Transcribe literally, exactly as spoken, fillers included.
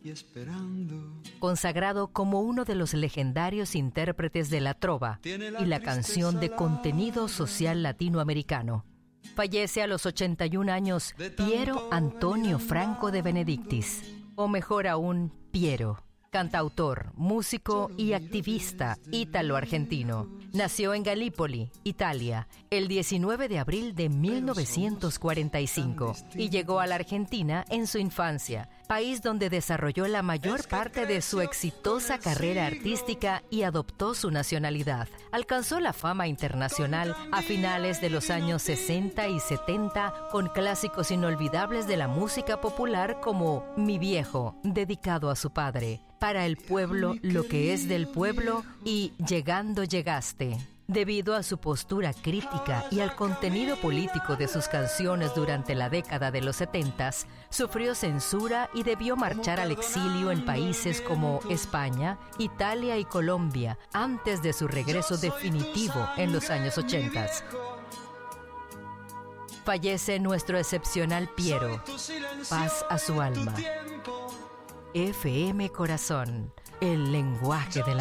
Consagrado como uno de los legendarios intérpretes de la trova y la canción de contenido social latinoamericano. Fallece a los ochenta y un años Piero Antonio Franco de Benedictis, o mejor aún, Piero. Cantautor, músico y activista ítalo-argentino. Nació en Galípoli, Italia, el diecinueve de abril de mil novecientos cuarenta y cinco y llegó a la Argentina en su infancia, país donde desarrolló la mayor parte de su exitosa carrera artística y adoptó su nacionalidad. Alcanzó la fama internacional a finales de los años sesenta y setenta con clásicos inolvidables de la música popular como Mi Viejo, dedicado a su padre, Para el pueblo lo que es del pueblo y Llegando llegaste. Debido a su postura crítica y al contenido político de sus canciones durante la década de los setentas, sufrió censura y debió marchar al exilio en países como España, Italia y Colombia antes de su regreso definitivo en los años ochentas. Fallece nuestro excepcional Piero. Paz a su alma. F M Corazón, el lenguaje de la